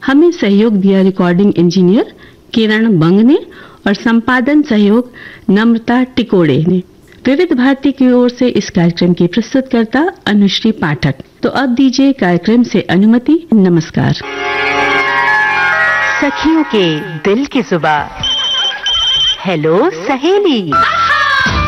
हमें सहयोग दिया रिकॉर्डिंग इंजीनियर किरण बंग ने और संपादन सहयोग नम्रता टिकोड़े ने। विविध भारती की ओर से इस कार्यक्रम की प्रस्तुतकर्ता अनुश्री पाठक। तो अब दीजिए कार्यक्रम से अनुमति। नमस्कार। सखियों के दिल की जुबान। हेलो सहेली।